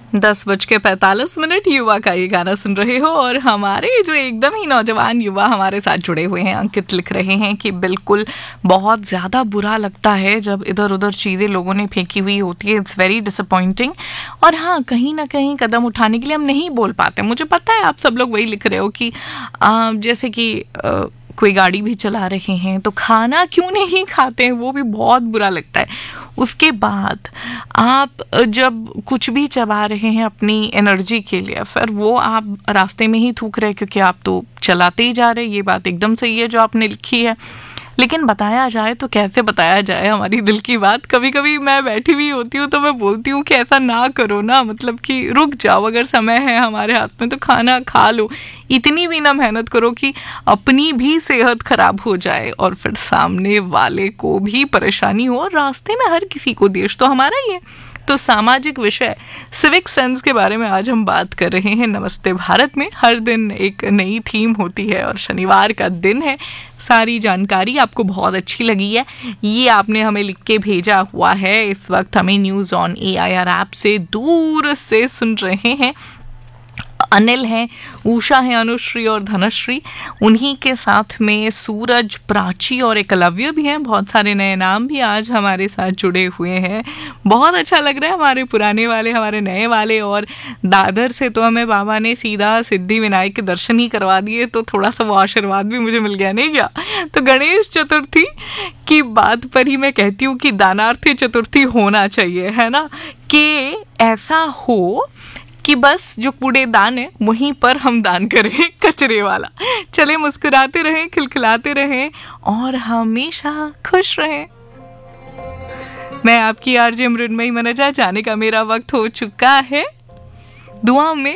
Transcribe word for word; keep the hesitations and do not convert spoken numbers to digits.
दस बज के पैंतालीस मिनट युवा का ये गाना सुन रहे हो और हमारे जो एकदम ही नौजवान युवा हमारे साथ जुड़े हुए हैं अंकित लिख रहे हैं कि बिल्कुल बहुत ज़्यादा बुरा लगता है जब इधर उधर चीज़ें लोगों ने फेंकी हुई होती है। It's very disappointing. और हाँ, कहीं ना कहीं कदम उठाने के लिए हम नहीं बोल पाते। मुझे पता है आप सब लोग वही लिख रहे हो कि आ, जैसे कि आ, कोई गाड़ी भी चला रहे हैं तो खाना क्यों नहीं खाते हैं, वो भी बहुत बुरा लगता है। उसके बाद आप जब कुछ भी चबा रहे हैं अपनी एनर्जी के लिए, फिर वो आप रास्ते में ही थूक रहे हैं क्योंकि आप तो चलाते ही जा रहे हैं। ये बात एकदम सही है जो आपने लिखी है, लेकिन बताया जाए तो कैसे बताया जाए हमारी दिल की बात। कभी कभी मैं बैठी हुई होती हूँ तो मैं बोलती हूँ कि ऐसा ना करो ना, मतलब कि रुक जाओ, अगर समय है हमारे हाथ में तो खाना खा लो। इतनी भी ना मेहनत करो कि अपनी भी सेहत खराब हो जाए और फिर सामने वाले को भी परेशानी हो। और रास्ते में हर किसी को, देश तो हमारा ही है। तो सामाजिक विषय सिविक सेंस के बारे में आज हम बात कर रहे हैं नमस्ते भारत में। हर दिन एक नई थीम होती है और शनिवार का दिन है। सारी जानकारी आपको बहुत अच्छी लगी है, ये आपने हमें लिख के भेजा हुआ है। इस वक्त हमें news on A I R app से दूर से सुन रहे हैं अनिल हैं, उषा हैं, अनुश्री और धनश्री। उन्हीं के साथ में सूरज, प्राची और एकलव्य भी हैं। बहुत सारे नए नाम भी आज हमारे साथ जुड़े हुए हैं। बहुत अच्छा लग रहा है, हमारे पुराने वाले, हमारे नए वाले। और दादर से तो हमें बाबा ने सीधा सिद्धि विनायक के दर्शन ही करवा दिए, तो थोड़ा सा वो आशीर्वाद भी मुझे मिल गया, नहीं क्या? तो गणेश चतुर्थी की बात पर ही मैं कहती हूँ कि दानार्थी चतुर्थी होना चाहिए, है ना? कि ऐसा हो कि बस जो कूड़ेदान है वहीं पर हम दान करें, कचरे वाला। चले, मुस्कुराते रहें, खिलखिलाते रहें और हमेशा खुश रहें। मैं आपकी आरजे मृण्मयी मनजा, जाने का मेरा वक्त हो चुका है। दुआ में